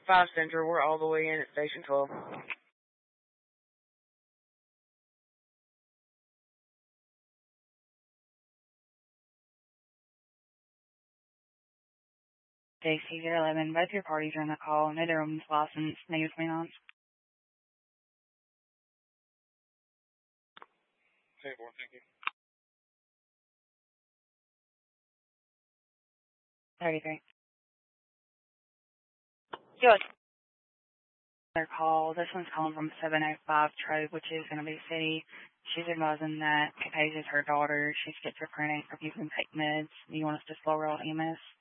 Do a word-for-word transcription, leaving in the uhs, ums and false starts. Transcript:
five Central. We're all the way in at Station twelve. J C zero eleven, both your parties are on the call. Neither of them's licensed. Negative twenty-nine. ten four, thank you. thirty-three. Yes. Their call. This one's calling from seven oh five Trove, which is going to be city. She's advising that Paige is her daughter. She's schizophrenic, refusing to take meds. Do you want us to slow roll E M S?